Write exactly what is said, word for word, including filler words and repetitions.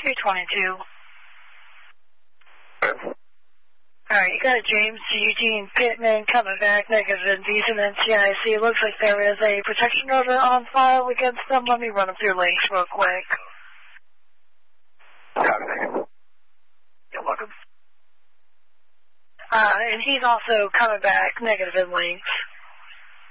three twenty-two. Alright, you got James Eugene Pittman coming back, negative indecent N C I C. Looks like there is a protection order on file against them. Let me run them through links real quick. You're welcome. Uh, and he's also coming back, negative in links.